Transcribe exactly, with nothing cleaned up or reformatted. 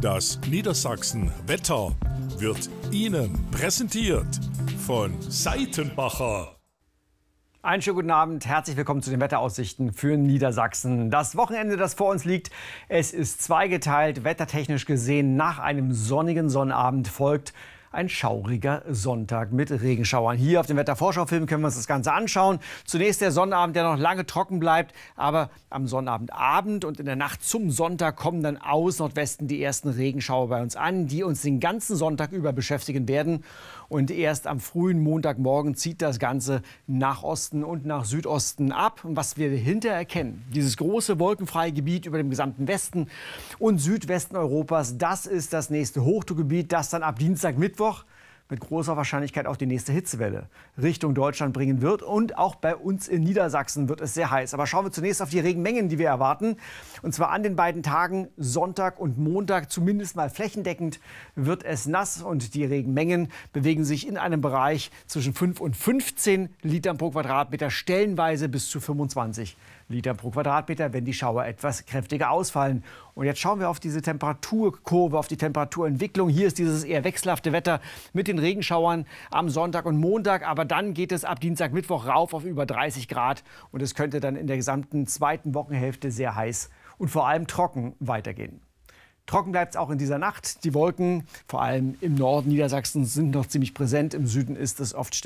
Das Niedersachsen-Wetter wird Ihnen präsentiert von Seitenbacher. Einen schönen guten Abend, herzlich willkommen zu den Wetteraussichten für Niedersachsen. Das Wochenende, das vor uns liegt, es ist zweigeteilt. Wettertechnisch gesehen, nach einem sonnigen Sonnabend folgt ein schauriger Sonntag mit Regenschauern. Hier auf dem Wettervorschaufilm können wir uns das Ganze anschauen. Zunächst der Sonnabend, der noch lange trocken bleibt. Aber am Sonnabendabend und in der Nacht zum Sonntag kommen dann aus Nordwesten die ersten Regenschauer bei uns an, die uns den ganzen Sonntag über beschäftigen werden. Und erst am frühen Montagmorgen zieht das Ganze nach Osten und nach Südosten ab. Und was wir hinterher erkennen, dieses große wolkenfreie Gebiet über dem gesamten Westen und Südwesten Europas, das ist das nächste Hochdruckgebiet, das dann ab Dienstag, Mittwoch mit großer Wahrscheinlichkeit auch die nächste Hitzewelle Richtung Deutschland bringen wird. Und auch bei uns in Niedersachsen wird es sehr heiß. Aber schauen wir zunächst auf die Regenmengen, die wir erwarten. Und zwar an den beiden Tagen Sonntag und Montag, zumindest mal flächendeckend, wird es nass. Und die Regenmengen bewegen sich in einem Bereich zwischen fünf und fünfzehn Litern pro Quadratmeter, stellenweise bis zu fünfundzwanzig Liter pro Quadratmeter, wenn die Schauer etwas kräftiger ausfallen. Und jetzt schauen wir auf diese Temperaturkurve, auf die Temperaturentwicklung. Hier ist dieses eher wechselhafte Wetter mit den Regenschauern am Sonntag und Montag. Aber dann geht es ab Dienstag, Mittwoch rauf auf über dreißig Grad. Und es könnte dann in der gesamten zweiten Wochenhälfte sehr heiß und vor allem trocken weitergehen. Trocken bleibt es auch in dieser Nacht. Die Wolken, vor allem im Norden Niedersachsens, sind noch ziemlich präsent. Im Süden ist es oft stärker.